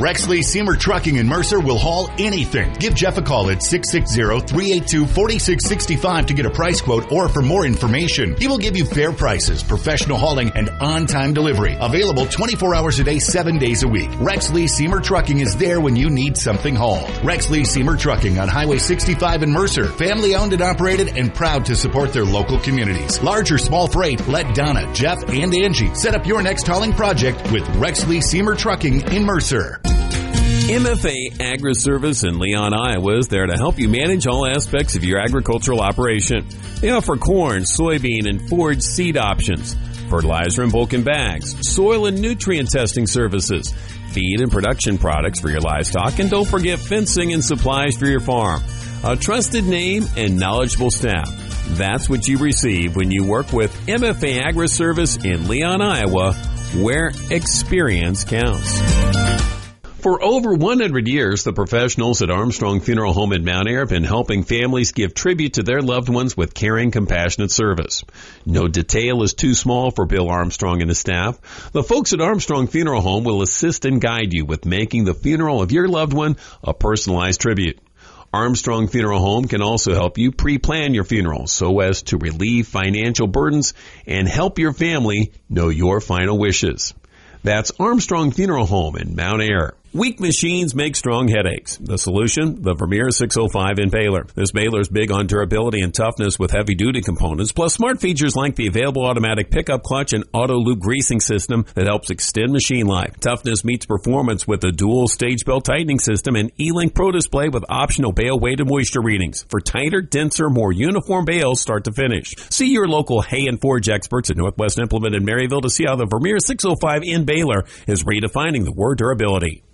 Rexley Seamer Trucking in Mercer will haul anything. Give Jeff a call at 660-382-4665 to get a price quote or for more information. He will give you fair prices, professional hauling, and on-time delivery. Available 24 hours a day, 7 days a week. Rexley Seamer Trucking is there when you need something hauled. Rexley Seamer Trucking on Highway 65 in Mercer. Family owned and operated and proud to support their local communities. Large or small freight, let Donna, Jeff, and Angie set up your next hauling project with Rexley Seamer Trucking in Mercer. MFA Agri-Service in Leon, Iowa is there to help you manage all aspects of your agricultural operation. They offer corn, soybean, and forage seed options, fertilizer in bulk and bags, soil and nutrient testing services, feed and production products for your livestock, and don't forget fencing and supplies for your farm. A trusted name and knowledgeable staff. That's what you receive when you work with MFA Agri-Service in Leon, Iowa, where experience counts. For over 100 years, the professionals at Armstrong Funeral Home in Mount Ayr have been helping families give tribute to their loved ones with caring, compassionate service. No detail is too small for Bill Armstrong and his staff. The folks at Armstrong Funeral Home will assist and guide you with making the funeral of your loved one a personalized tribute. Armstrong Funeral Home can also help you pre-plan your funeral so as to relieve financial burdens and help your family know your final wishes. That's Armstrong Funeral Home in Mount Ayr. Weak machines make strong headaches. The solution? The Vermeer 605 in Baylor. This Baylor is big on durability and toughness with heavy-duty components, plus smart features like the available automatic pickup clutch and auto-loop greasing system that helps extend machine life. Toughness meets performance with a dual stage belt tightening system and E-Link Pro display with optional bale weight and moisture readings for tighter, denser, more uniform bales start to finish. See your local hay and forge experts at Northwest Implement in Maryville to see how the Vermeer 605 in Baylor is redefining the word durability.